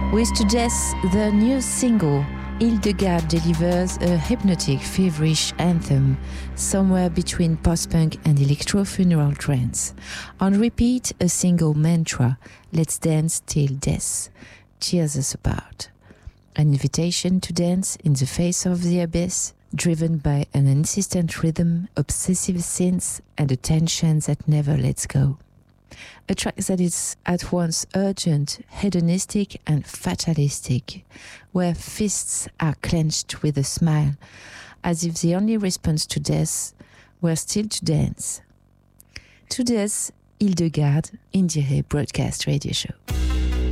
With To Death, the new single, Hildegard delivers a hypnotic, feverish anthem, somewhere between post-punk and electro-funeral trance. On repeat, a single mantra, let's dance till death, tears us apart. An invitation to dance in the face of the abyss, driven by an insistent rhythm, obsessive synths, and a tension that never lets go. A track that is at once urgent, hedonistic, and fatalistic, where fists are clenched with a smile, as if the only response to death were still to dance. To Death, Hildegard, Indiere Broadcast Radio Show.